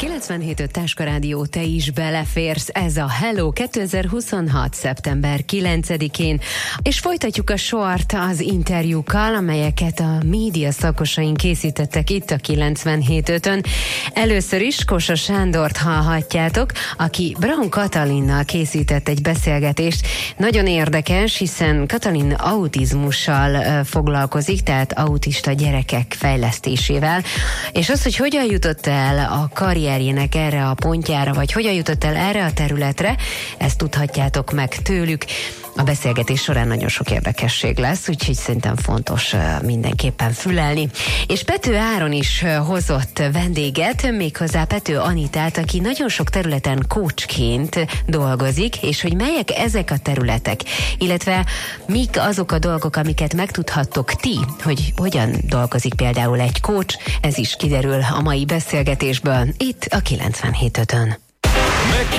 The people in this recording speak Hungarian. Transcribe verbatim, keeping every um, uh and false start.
kilencvenhét öt Táska Rádió, te is beleférsz, ez a Hello kétezer-huszonhat. szeptember kilencedikén, és folytatjuk a sort az interjúkkal, amelyeket a média szakosaink készítettek itt a kilencvenhét ötön. Először is Kósa Sándort hallhatjátok, aki Braun Katalinnal készített egy beszélgetést. Nagyon érdekes, hiszen Katalin autizmussal foglalkozik, tehát autista gyerekek fejlesztésével, és az, hogy hogyan jutott el a karrierjének erre a pontjára, vagy hogyan jutott el erre a területre, ezt tudhatjátok meg tőlük. A beszélgetés során nagyon sok érdekesség lesz, úgyhogy szerintem fontos mindenképpen fülelni. És Pető Áron is hozott vendéget, méghozzá Pető Anitát, aki nagyon sok területen coachként dolgozik, és hogy melyek ezek a területek, illetve mik azok a dolgok, amiket megtudhattok ti, hogy hogyan dolgozik például egy coach, ez is kiderül a mai beszélgetésből, itt a kilencvenhét ötön.